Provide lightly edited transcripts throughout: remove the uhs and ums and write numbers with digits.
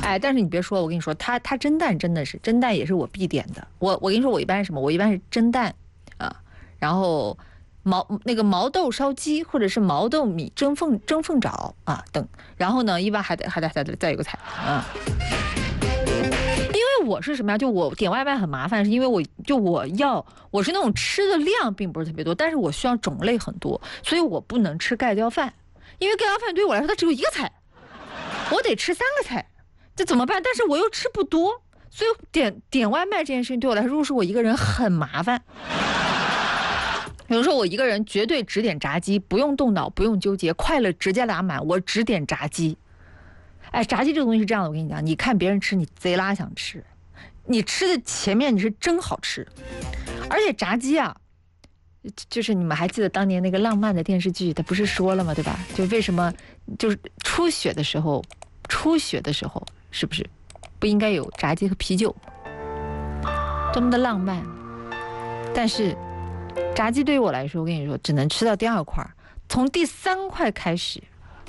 哎，但是你别说，我跟你说，它蒸蛋真的是蒸蛋也是我必点的。我跟你说，我一般是什么？我一般是蒸蛋啊，然后毛豆烧鸡或者是毛豆米蒸凤爪啊等。然后呢，一般还得再有个菜啊。因为我是什么呀？就我点外卖很麻烦，是因为我是那种吃的量并不是特别多，但是我需要种类很多，所以我不能吃盖浇饭，因为盖浇饭对我来说它只有一个菜，我得吃3个菜，这怎么办？但是我又吃不多，所以点外卖这件事情对我来说，如果是我一个人很麻烦。比如说我一个人绝对只点炸鸡，不用动脑，不用纠结，快乐直接拉满，我只点炸鸡。哎，炸鸡这个东西是这样的，我跟你讲，你看别人吃，你贼拉想吃，你吃的前面你是真好吃，而且炸鸡啊，就是你们还记得当年那个浪漫的电视剧，他不是说了吗？对吧？就为什么就是初雪的时候，是不是不应该有炸鸡和啤酒？多么的浪漫！但是炸鸡对于我来说，我跟你说，只能吃到第2块，从第3块开始，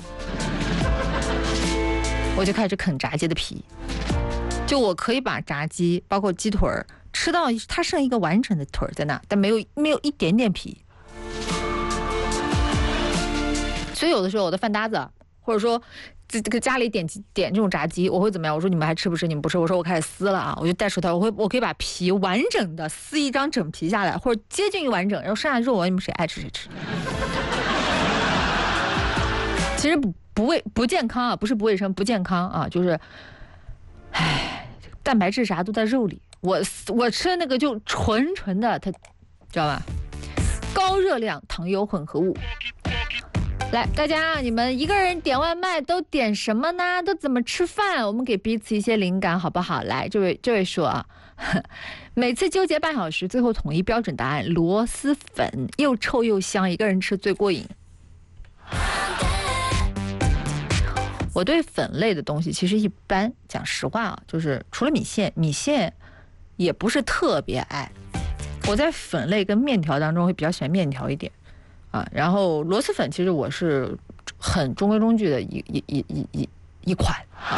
我就开始啃炸鸡的皮。就我可以把炸鸡包括鸡腿吃到它剩一个完整的腿在那，但没有一点点皮。所以有的时候我的饭搭子或者说这个家里点这种炸鸡，我会怎么样？我说你们还吃不吃？你们不吃，我说我开始撕了啊！我就带手套，我可以把皮完整的撕一张整皮下来，或者接近于完整，然后剩下的肉你们谁爱吃谁吃。其实不健康啊，不是不卫生，不健康啊，就是，唉，蛋白质啥都在肉里。我吃的那个就纯的，它知道吧？高热量糖油混合物。来，大家你们一个人点外卖都点什么呢？都怎么吃饭？我们给彼此一些灵感好不好？来，这位说啊，每次纠结半小时，最后统一标准答案：螺蛳粉，又臭又香，一个人吃最过瘾。我对粉类的东西其实一般，讲实话啊，就是除了米线也不是特别爱。我在粉类跟面条当中会比较喜欢面条一点啊，然后螺蛳粉其实我是很中规中矩的一款啊。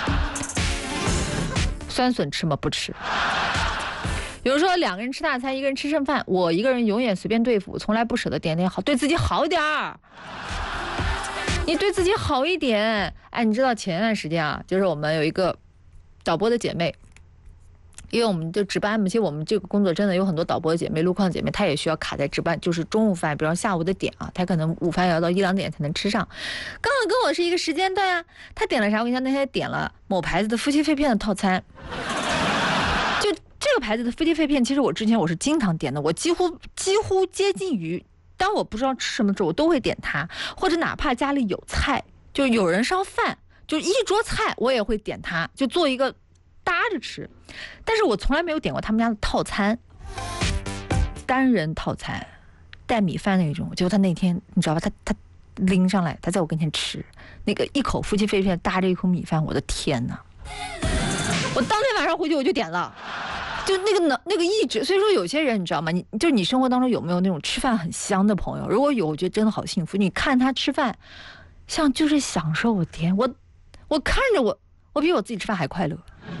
酸笋吃吗？不吃。比如说2个人吃大餐，1个人吃剩饭，我一个人永远随便对付，从来不舍得点好，对自己好点儿。你对自己好一点。哎，你知道前段时间啊，就是我们有一个导播的姐妹，因为我们就值班嘛，其实我们这个工作真的有很多导播的姐妹、路况姐妹，她也需要卡在值班，就是中午饭，比如下午的点啊，她可能午饭要到1、2点才能吃上，刚好跟我是一个时间段啊。她点了啥？我跟你讲，那天点了某牌子的夫妻肺片的套餐。就这个牌子的夫妻肺片，其实我之前是经常点的，我几乎接近于。当我不知道吃什么时候，我都会点它，或者哪怕家里有菜，就有人烧饭，就一桌菜，我也会点它，就做一个搭着吃。但是我从来没有点过他们家的套餐，单人套餐带米饭那种。结果他那天你知道吧，他拎上来，他在我跟前吃那个一口夫妻肺片搭着一口米饭，我的天哪！我当天晚上回去我就点了。就那个意志，所以说有些人你知道吗？你生活当中有没有那种吃饭很香的朋友？如果有，我觉得真的好幸福。你看他吃饭，像就是享受。我天，我看着我比我自己吃饭还快乐，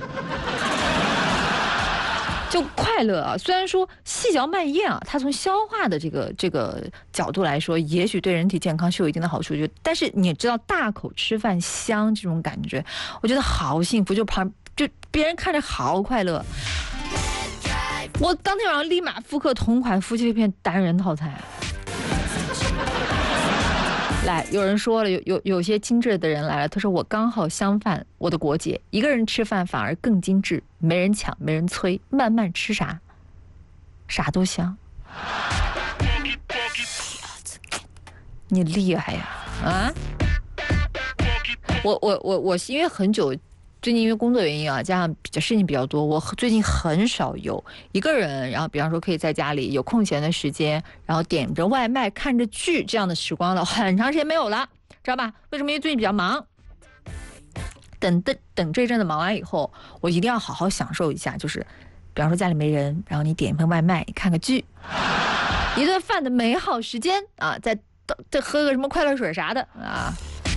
就快乐啊！虽然说细嚼慢咽啊，它从消化的这个角度来说，也许对人体健康是有一定的好处。但是你知道大口吃饭香这种感觉，我觉得好幸福。就别人看着好快乐。我当天晚上立马复刻同款夫妻肺片单人套餐。来，有人说了，有些精致的人来了，他说我刚好相反，我的国姐一个人吃饭反而更精致，没人抢，没人催，慢慢吃啥都香。你厉害呀啊！我因为很久。最近因为工作原因啊，加上事情比较多，我最近很少有一个人，然后比方说可以在家里有空闲的时间，然后点着外卖看着剧这样的时光了，很长时间没有了，知道吧？为什么？因为最近比较忙。等这一阵子忙完以后，我一定要好好享受一下，就是比方说家里没人，然后你点一份外卖，你看个剧，一顿饭的美好时间啊，再喝个什么快乐水啥的啊。